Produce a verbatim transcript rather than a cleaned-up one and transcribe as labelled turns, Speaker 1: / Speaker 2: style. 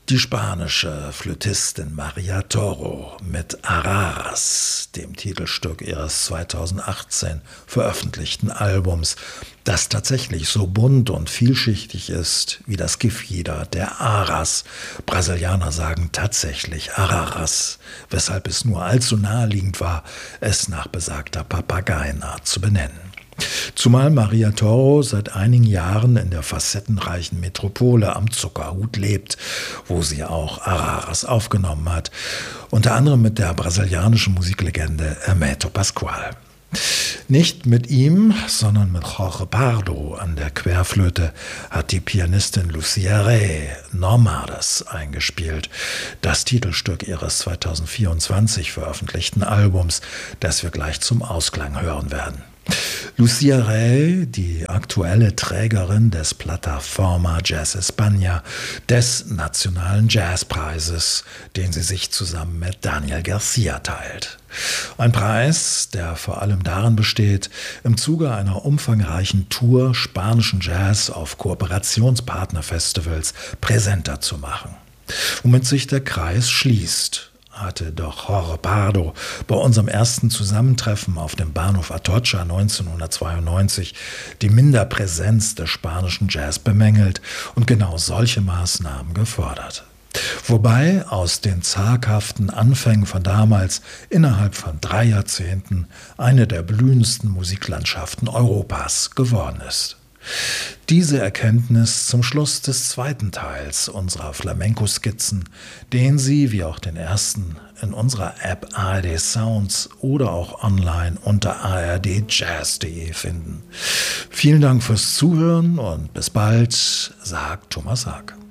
Speaker 1: Die spanische Flötistin Maria Toro mit Araras, dem Titelstück ihres zweitausendachtzehn veröffentlichten Albums, das tatsächlich so bunt und vielschichtig ist wie das Gefieder der Aras. Brasilianer sagen tatsächlich Araras, weshalb es nur allzu naheliegend war, es nach besagter Papageienart zu benennen. Zumal Maria Toro seit einigen Jahren in der facettenreichen Metropole am Zuckerhut lebt, wo sie auch Araras aufgenommen hat, unter anderem mit der brasilianischen Musiklegende Hermeto Pascoal. Nicht mit ihm, sondern mit Jorge Pardo an der Querflöte hat die Pianistin Lucia Rey Nomades eingespielt, das Titelstück ihres zweitausendvierundzwanzig veröffentlichten Albums, das wir gleich zum Ausklang hören werden. Lucia Rey, die aktuelle Trägerin des Plataforma Jazz España, des nationalen Jazzpreises, den sie sich zusammen mit Daniel Garcia teilt. Ein Preis, der vor allem darin besteht, im Zuge einer umfangreichen Tour spanischen Jazz auf Kooperationspartnerfestivals präsenter zu machen. Womit sich der Kreis schließt, hatte doch Jorge Pardo bei unserem ersten Zusammentreffen auf dem Bahnhof Atocha neunzehnhundertzweiundneunzig die Minderpräsenz des spanischen Jazz bemängelt und genau solche Maßnahmen gefordert. Wobei aus den zaghaften Anfängen von damals innerhalb von drei Jahrzehnten eine der blühendsten Musiklandschaften Europas geworden ist. Diese Erkenntnis zum Schluss des zweiten Teils unserer Flamenco-Skizzen, den Sie, wie auch den ersten, in unserer App A R D Sounds oder auch online unter a r d jazz punkt de finden. Vielen Dank fürs Zuhören und bis bald, sagt Thomas Haag.